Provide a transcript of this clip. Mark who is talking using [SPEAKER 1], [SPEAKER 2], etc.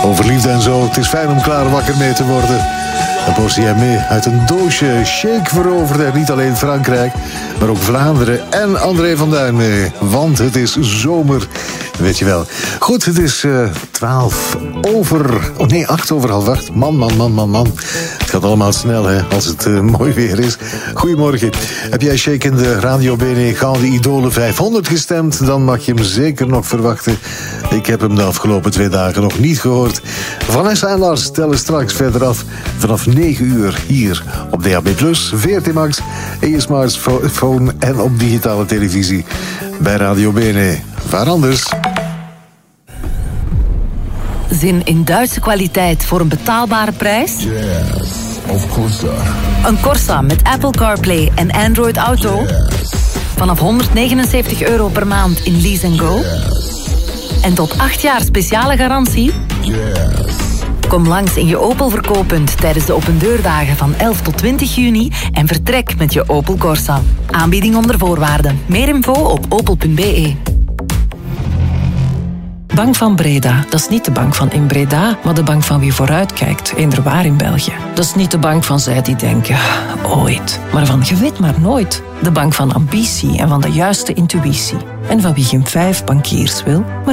[SPEAKER 1] Over liefde en zo. Het is fijn om klaar wakker mee te worden. Een portie mee uit een doosje Shake veroverde niet alleen Frankrijk, maar ook Vlaanderen en André van Duin mee. Want het is zomer, weet je wel. Goed, het is 8 over half 8. Man. Het gaat allemaal snel, hè, als het mooi weer is. Goedemorgen. Heb jij Shake in de Radio Bene Gouden Idolen 500 gestemd? Dan mag je hem zeker nog verwachten. Ik heb hem de afgelopen 2 dagen nog niet gehoord. Vanessa en Lars tellen straks verder af vanaf 9 uur hier op DAB+, VRT Max, in je smartphone en op digitale televisie. Bij Radio Bene. Waar anders?
[SPEAKER 2] Zin in Duitse kwaliteit voor een betaalbare prijs?
[SPEAKER 3] Yes, of Corsa.
[SPEAKER 2] Een Corsa met Apple CarPlay en Android Auto?
[SPEAKER 3] Yes.
[SPEAKER 2] Vanaf €169 per maand in Lease & Go?
[SPEAKER 3] Yes.
[SPEAKER 2] En tot 8 jaar speciale garantie?
[SPEAKER 3] Yes.
[SPEAKER 2] Kom langs in je Opel verkooppunt tijdens de opendeurdagen van 11 tot 20 juni en vertrek met je Opel Corsa. Aanbieding onder voorwaarden. Meer info op opel.be.
[SPEAKER 4] Bank van Breda, dat is niet de bank van in Breda, maar de bank van wie vooruitkijkt, eender in België. Dat is niet de bank van zij die denken, ooit, maar van je weet maar nooit. De bank van ambitie en van de juiste intuïtie. En van wie geen 5 bankiers wil, maar